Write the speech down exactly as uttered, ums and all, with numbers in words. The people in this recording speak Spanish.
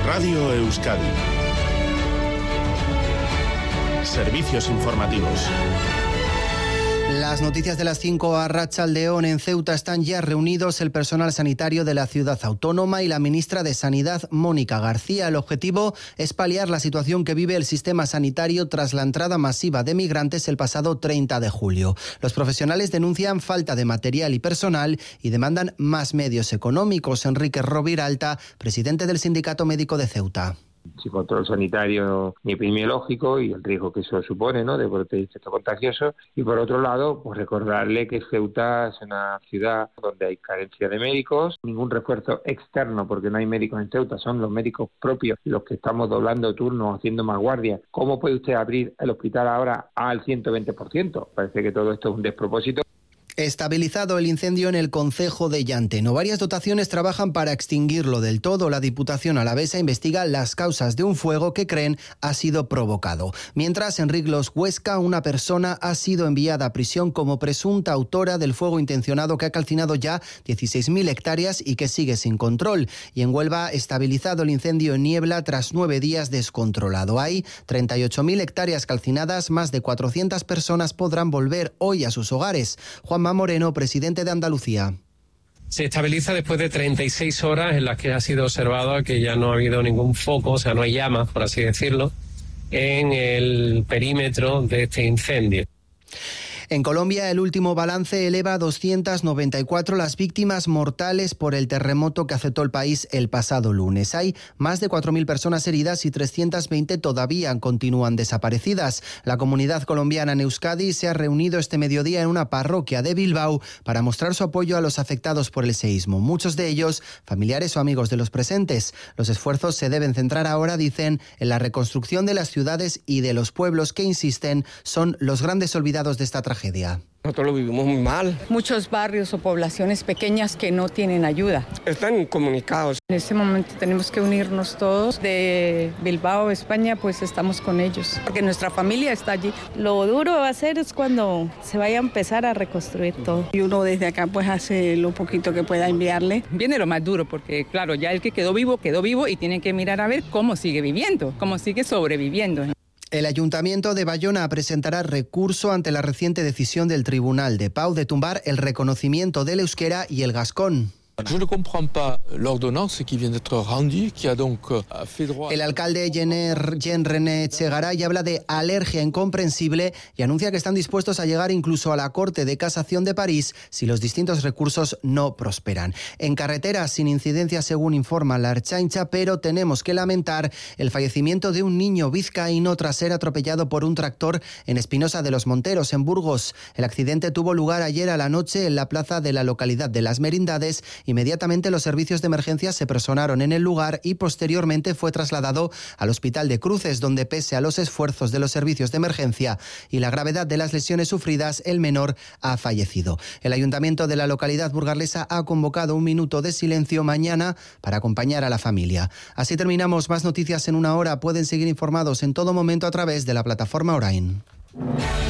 Radio Euskadi. Servicios informativos. Las noticias de las cinco a Arratsaldeon. En Ceuta están ya reunidos el personal sanitario de la ciudad autónoma y la ministra de Sanidad, Mónica García. El objetivo es paliar la situación que vive el sistema sanitario tras la entrada masiva de migrantes el pasado treinta de julio. Los profesionales denuncian falta de material y personal y demandan más medios económicos. Enrique Roviralta, presidente del Sindicato Médico de Ceuta. Sin control sanitario ni epidemiológico y el riesgo que eso supone, ¿no?, de brotes contagiosos. Y por otro lado, pues recordarle que Ceuta es una ciudad donde hay carencia de médicos, ningún refuerzo externo porque no hay médicos en Ceuta, son los médicos propios los que estamos doblando turnos, haciendo más guardia. ¿Cómo puede usted abrir el hospital ahora al ciento veinte por ciento? Parece que todo esto es un despropósito. Estabilizado el incendio en el concejo de Llanteno. Varias dotaciones trabajan para extinguirlo del todo. La Diputación alavesa investiga las causas de un fuego que creen ha sido provocado. Mientras, en Riglos, Huesca, una persona ha sido enviada a prisión como presunta autora del fuego intencionado que ha calcinado ya dieciséis mil hectáreas y que sigue sin control. Y en Huelva, estabilizado el incendio en Niebla tras nueve días descontrolado. Hay treinta y ocho mil hectáreas calcinadas, más de cuatrocientas personas podrán volver hoy a sus hogares. Juanma Moreno, presidente de Andalucía. Se estabiliza después de treinta y seis horas en las que ha sido observado que ya no ha habido ningún foco, o sea, no hay llamas, por así decirlo, en el perímetro de este incendio. En Colombia, el último balance eleva a doscientas noventa y cuatro las víctimas mortales por el terremoto que azotó el país el pasado lunes. Hay más de cuatro mil personas heridas y trescientas veinte todavía continúan desaparecidas. La comunidad colombiana en Euskadi se ha reunido este mediodía en una parroquia de Bilbao para mostrar su apoyo a los afectados por el seísmo. Muchos de ellos, familiares o amigos de los presentes. Los esfuerzos se deben centrar ahora, dicen, en la reconstrucción de las ciudades y de los pueblos que, insisten, son los grandes olvidados de esta tragedia. Nosotros lo vivimos muy mal. Muchos barrios o poblaciones pequeñas que no tienen ayuda. Están incomunicados. En este momento tenemos que unirnos todos. De Bilbao, España, pues estamos con ellos, porque nuestra familia está allí. Lo duro va a ser es cuando se vaya a empezar a reconstruir todo. Y uno desde acá pues hace lo poquito que pueda enviarle. Viene lo más duro, porque claro, ya el que quedó vivo, quedó vivo y tienen que mirar a ver cómo sigue viviendo, cómo sigue sobreviviendo. El Ayuntamiento de Bayona presentará recurso ante la reciente decisión del Tribunal de Pau de tumbar el reconocimiento del euskera y el gascón. El alcalde Jean-René Chegaray habla de alergia incomprensible y anuncia que están dispuestos a llegar incluso a la Corte de Casación de París si los distintos recursos no prosperan. En carreteras sin incidencia, según informa la Ertzaintza, pero tenemos que lamentar el fallecimiento de un niño vizcaíno tras ser atropellado por un tractor en Espinosa de los Monteros, en Burgos. El accidente tuvo lugar ayer a la noche en la plaza de la localidad de Las Merindades. Inmediatamente los servicios de emergencia se personaron en el lugar y posteriormente fue trasladado al Hospital de Cruces, donde, pese a los esfuerzos de los servicios de emergencia y la gravedad de las lesiones sufridas, el menor ha fallecido. El ayuntamiento de la localidad burgalesa ha convocado un minuto de silencio mañana para acompañar a la familia. Así terminamos. Más noticias en una hora. Pueden seguir informados en todo momento a través de la plataforma Orain.